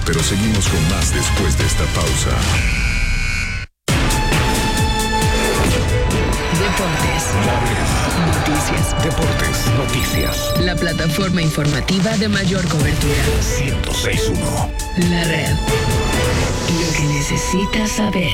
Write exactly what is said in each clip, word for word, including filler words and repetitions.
pero seguimos con más después de esta pausa. Deportes. Noticias. Deportes, noticias. La plataforma informativa de mayor cobertura. ciento seis punto uno. La red. Lo que necesitas saber.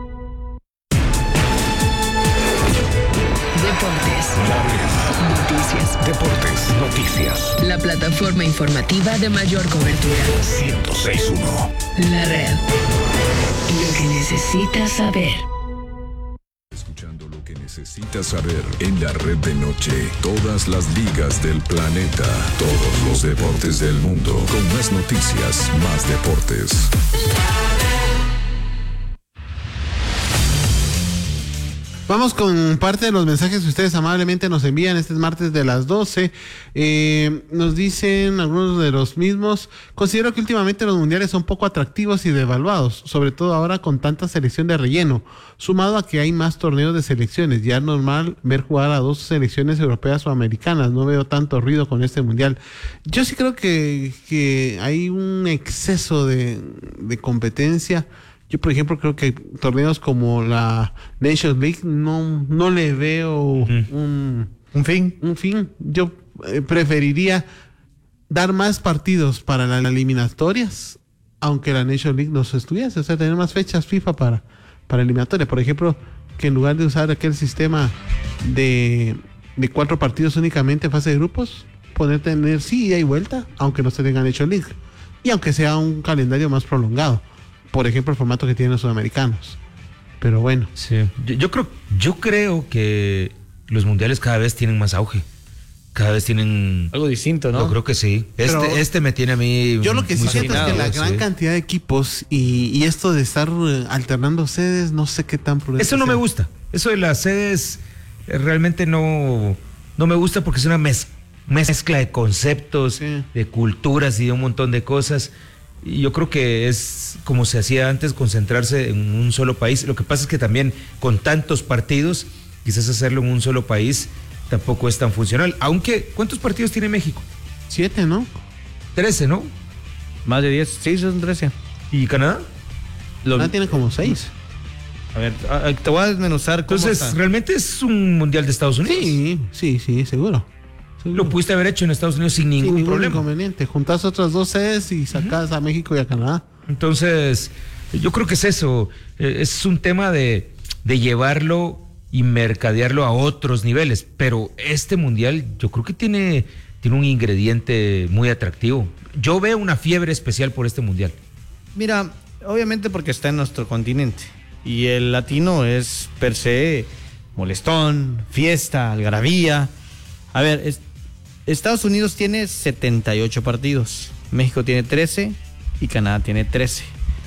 Deportes. Noticias. Deportes, noticias. La plataforma informativa de mayor cobertura. ciento seis punto uno. La red. Lo que necesitas saber. Escuchando lo que necesitas saber en la red de noche. Todas las ligas del planeta. Todos los deportes del mundo. Con más noticias, más deportes. Vamos con parte de los mensajes que ustedes amablemente nos envían este martes de las doce. Eh, nos dicen algunos de los mismos: considero que últimamente los mundiales son poco atractivos y devaluados, sobre todo ahora con tanta selección de relleno, sumado a que hay más torneos de selecciones. Ya es normal ver jugar a dos selecciones europeas o americanas. No veo tanto ruido con este mundial. Yo sí creo que, que hay un exceso de, de competencia. Yo, por ejemplo, creo que torneos como la Nations League no, no le veo mm. un, un fin. Un fin. Yo eh, preferiría dar más partidos para las eliminatorias, aunque la Nations League no se estuviese. O sea, tener más fechas FIFA para, para eliminatorias. Por ejemplo, que en lugar de usar aquel sistema de, de cuatro partidos únicamente en fase de grupos, poder tener sí ida y vuelta, aunque no se tenga Nations League. Y aunque sea un calendario más prolongado. Por ejemplo, el formato que tienen los sudamericanos. Pero bueno. Sí. Yo, yo creo, yo creo que los mundiales cada vez tienen más auge. Cada vez tienen algo distinto, ¿no? Yo creo que sí. Pero este, este me tiene a mí. Yo lo que sí siento es que la gran sí. cantidad de equipos y, y esto de estar alternando sedes, no sé qué tan prudente. Eso no sea. me gusta. Eso de las sedes eh, realmente no, no me gusta porque es una mez, mezcla de conceptos, sí. de culturas y de un montón de cosas. Y yo creo que es como se hacía antes, concentrarse en un solo país. Lo que pasa es que también con tantos partidos, quizás hacerlo en un solo país tampoco es tan funcional. Aunque, ¿cuántos partidos tiene México? Siete, ¿no? Trece, ¿no? Más de diez, sí, son trece. ¿Y Canadá? Canadá Lo... tiene como seis. A ver, te voy a desmenuzar cómo Entonces, está. ¿realmente es un mundial de Estados Unidos? Sí, sí, sí, seguro. seguro. Lo pudiste haber hecho en Estados Unidos sin ningún, sin ningún problema. inconveniente. Juntás otras dos sedes y sacás uh-huh. a México y a Canadá. Entonces, yo creo que es eso. Es un tema de, de llevarlo y mercadearlo a otros niveles. Pero este mundial, yo creo que tiene, tiene un ingrediente muy atractivo. Yo veo una fiebre especial por este mundial. Mira, obviamente porque está en nuestro continente. Y el latino es per se molestón, fiesta, algarabía. A ver, es, Estados Unidos tiene setenta y ocho partidos, México tiene trece y Canadá tiene trece.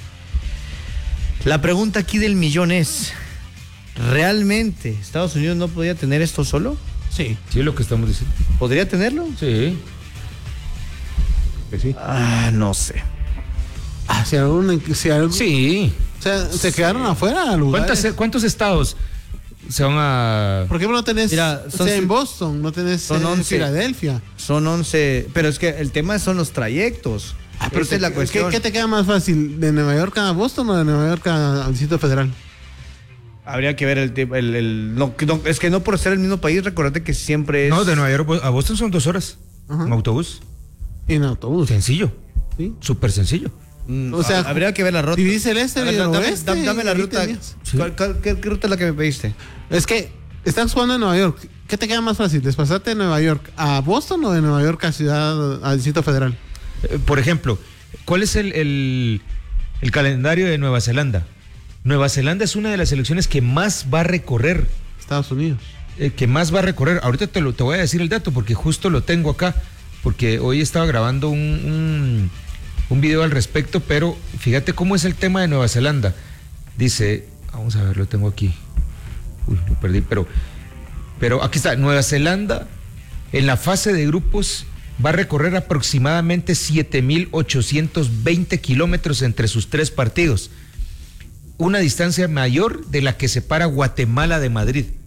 La pregunta aquí del millón es, ¿realmente Estados Unidos no podría tener esto solo? Sí. Sí, es lo que estamos diciendo. ¿Podría tenerlo? Sí. Que sí. Ah, no sé. Ah, si algún, si algún... Sí. O sea, se quedaron afuera lugares. ¿Cuántos, ¿Cuántos estados se van a...? ¿Por qué no tenés Mira, son, o sea, en Boston? No tenés son en once, Filadelfia. Son once, pero es que el tema son los trayectos. Ah, pero Esa es la cuestión. ¿qué, ¿Qué te queda más fácil? ¿De Nueva York a Boston o de Nueva York al Distrito Federal? Habría que ver el... el, el no, no, es que no por ser el mismo país, recordate que siempre es... No, de Nueva York a Boston son dos horas. Ajá. En autobús. En autobús. Sencillo. Sí. Súper sencillo. Mm, o sea, habría que ver la ruta. Divides el este y el oeste. Dame, dame la ruta. Sí. ¿Cuál, cuál, qué, ¿Qué ruta es la que me pediste? Es que estás jugando en Nueva York. ¿Qué te queda más fácil? ¿Desplazarte de Nueva York a Boston o de Nueva York a Ciudad, al Distrito Federal? Eh, por ejemplo, ¿cuál es el, el, el calendario de Nueva Zelanda? Nueva Zelanda es una de las selecciones que más va a recorrer. Estados Unidos. Eh, que más va a recorrer. Ahorita te, lo, te voy a decir el dato porque justo lo tengo acá. Porque hoy estaba grabando un, un, un video al respecto, pero fíjate cómo es el tema de Nueva Zelanda. Dice, vamos a ver, lo tengo aquí. Uy, lo perdí, pero, pero aquí está. Nueva Zelanda en la fase de grupos va a recorrer aproximadamente siete mil ochocientos veinte kilómetros entre sus tres partidos. Una distancia mayor de la que separa Guatemala de Madrid.